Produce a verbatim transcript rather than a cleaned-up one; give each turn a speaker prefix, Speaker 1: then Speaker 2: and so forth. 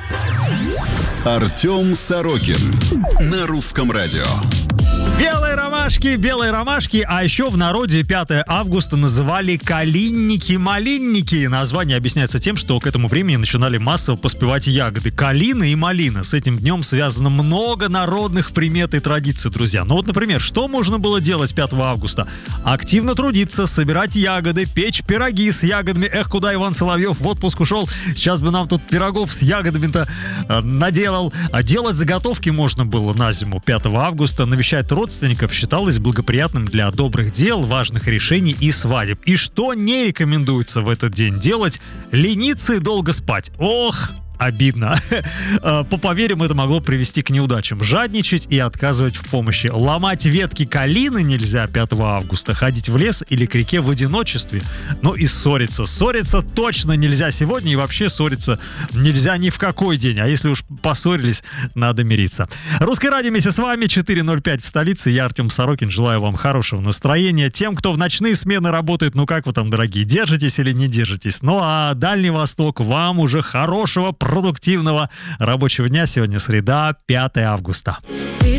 Speaker 1: Артем Сорокин на Русском радио.
Speaker 2: Белые ромашки, белые ромашки, а еще в народе пятое августа называли калинники-малинники. Название объясняется тем, что к этому времени начинали массово поспевать ягоды калина и малина. С этим днем связано много народных примет и традиций, друзья. Ну вот, например, что можно было делать пятого августа? Активно трудиться, собирать ягоды, печь пироги с ягодами. Эх, куда Иван Соловьев в отпуск ушел? Сейчас бы нам тут пирогов с ягодами-то э, наделал. А делать заготовки можно было на зиму пятого августа. Навещать родственников считалось благоприятным для добрых дел, важных решений и свадеб. И что не рекомендуется в этот день делать? Лениться и долго спать. Ох! Обидно. По поверьям, это могло привести к неудачам. Жадничать и отказывать в помощи. Ломать ветки калины нельзя пятого августа. Ходить в лес или к реке в одиночестве. Ну и ссориться. Ссориться точно нельзя сегодня. И вообще ссориться нельзя ни в какой день. А если уж поссорились, надо мириться. Русское радио вместе с вами. четыре ноль пять в столице. Я Артем Сорокин. Желаю вам хорошего настроения. Тем, кто в ночные смены работает, ну как вы там, дорогие, держитесь или не держитесь? Ну а Дальний Восток, вам уже хорошего продуктивного рабочего дня. Сегодня среда, пятое августа.